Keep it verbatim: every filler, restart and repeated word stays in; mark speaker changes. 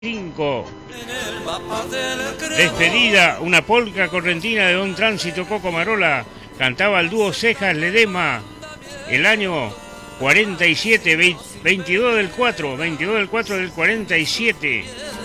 Speaker 1: cinco. Despedida, una polca correntina de Don Tránsito Coco Marola. Cantaba el dúo Cejas Ledema. El año cuarenta y siete, veintidós del cuatro, veintidós del cuatro del cuarenta y siete.